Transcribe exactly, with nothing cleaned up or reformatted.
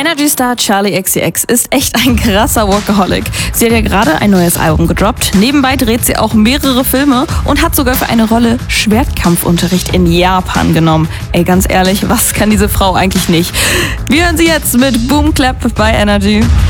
Energy-Star Charli X C X ist echt ein krasser Workaholic. Sie hat ja gerade ein neues Album gedroppt. Nebenbei dreht sie auch mehrere Filme und hat sogar für eine Rolle Schwertkampfunterricht in Japan genommen. Ey, ganz ehrlich, was kann diese Frau eigentlich nicht? Wir hören sie jetzt mit Boom Clap bei Energy.